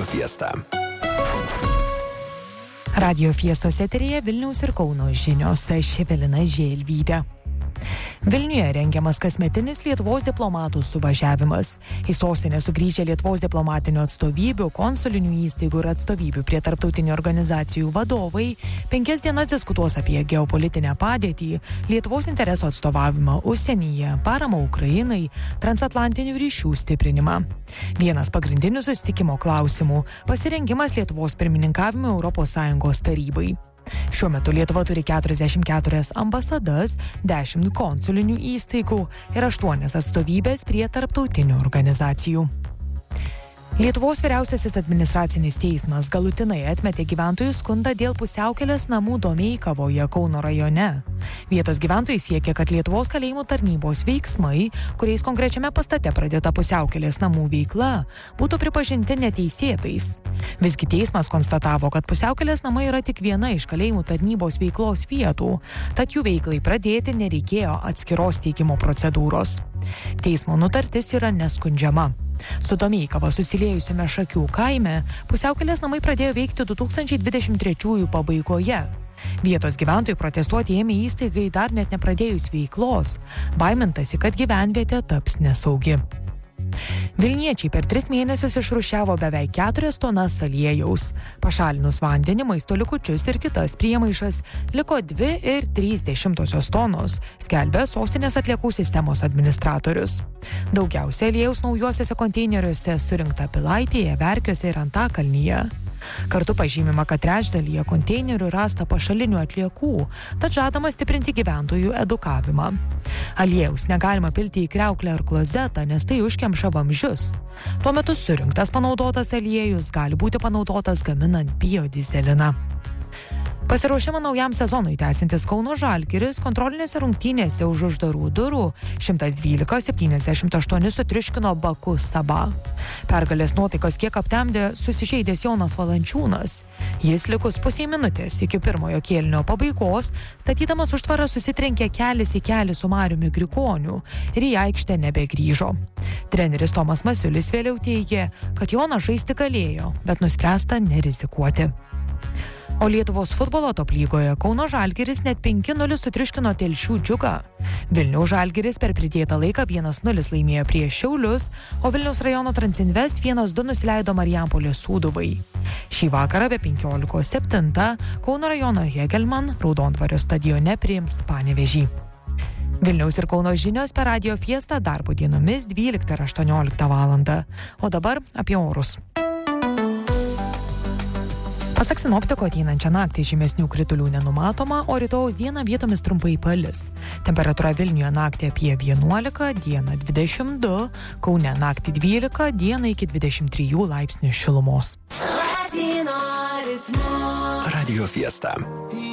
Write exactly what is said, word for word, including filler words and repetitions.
Radio Fiesta. Radio Fiestos eteryje Vilniaus ir Kauno žinios. Aš Evelina Želvytė. Vilniuje rengiamas kasmetinis Lietuvos diplomatų suvažiavimas. Į sostinę sugrįžę Lietuvos diplomatinių atstovybių, konsulinių įstaigų ir atstovybių prie tarptautinių organizacijų vadovai penkias dienas diskutuos apie geopolitinę padėtį, Lietuvos interesų atstovavimą užsienyje, paramą Ukrainai, transatlantinių ryšių stiprinimą. Vienas pagrindinių susitikimo klausimų – pasirengimas Lietuvos pirmininkavimo Europos Sąjungos tarybai. Šiuo metu Lietuva turi keturiasdešimt keturias ambasadas, dešimt konsulinių įstaigų ir aštuonias atstovybės prie tarptautinių organizacijų. Lietuvos vyriausiasis administracinis teismas galutinai atmetė gyventojų skundą dėl pusiaukelės namų Domeikavoje Kauno rajone. Vietos gyventojai siekia, kad Lietuvos kalėjimų tarnybos veiksmai, kuriais konkrečiame pastate pradėta pusiaukelės namų veikla, būtų pripažinti neteisėtais. Visgi teismas konstatavo, kad pusiaukelės namai yra tik viena iš kalėjimų tarnybos veiklos vietų, tad jų veiklai pradėti nereikėjo atskiros teikimo procedūros. Teismo nutartis yra neskundžiama. Su Domeikava susiliejusiame Šakių kaime pusiaukelės namai pradėjo veikti du tūkstančiai dvidešimt trečiųjų pabaigoje. Vietos gyventojai protestuoti ėmė įstaigai dar net nepradėjus veiklos. Baimintasi, kad gyvenvietė taps nesaugi. Vilniečiai per tris mėnesius išrūšiavo beveik keturias tonas aliejaus. Pašalinus vandenį, maisto likučius ir kitas priemaišas liko dvi ir trys dešimtosios tonos, skelbia sostinės atliekų sistemos administratorius. Daugiausia aliejaus naujuosiuose konteineriuose surinkta Pilaitėje, Verkiuose ir Antakalnyje. Kartu pažymima, kad trečdalyje konteinerių rasta pašalinių atliekų, tad žadama stiprinti gyventojų edukavimą. Aliejaus negalima pilti į kriauklę ar klozetą, nes tai užkemša vamzdžius. Tuo metu surinktas panaudotas aliejus gali būti panaudotas gaminant biodizeliną. Pasiruošimą naujam sezonui tęsiantis Kauno Žalgiris kontrolinėse rungtynėse už uždarų durų šimtas dvylika septyniasdešimt aštuoni sutriuškino Baku Sabah. Pergalės nuotaikas kiek aptemdė susižeidęs Jonas Valančiūnas. Jis likus pusiai minutės iki pirmojo kėlinio pabaigos, statydamas užtvarą susitrenkė kelis į kelį su Mariumi Grikoniu ir į aikštę nebegrįžo. Treneris Tomas Masiulis vėliau teigė, kad Jonas žaisti galėjo, bet nuspręsta nerizikuoti. O Lietuvos futbolo top lygoje Kauno Žalgiris net penki nulis sutriuškino Telšių Džiugą. Vilniaus Žalgiris per pridėtą laiką vienas nulis laimėjo prieš Šiaulius, o Vilniaus rajono Transinvest vienas du nusileido Marijampolės Sūduvai. Šį vakarą be penkiolikos septintą Kauno rajono Hegelman Raudondvario stadione priims Panevėžį. Vilniaus ir Kauno žinios per Radio Fiestą darbo dienomis dvyliktą ir aštuonioliktą valandą. O dabar apie orus. Pasak sinoptiko, ateinančią naktį žymesnių kritulių nenumatoma, o rytojaus dieną vietomis trumpai palis. Temperatūra Vilniuje naktį apie vienuolika, dieną dvidešimt du, Kaune naktį dvylika, dieną iki dvidešimt trijų laipsnių šilumos. Radio Fiesta.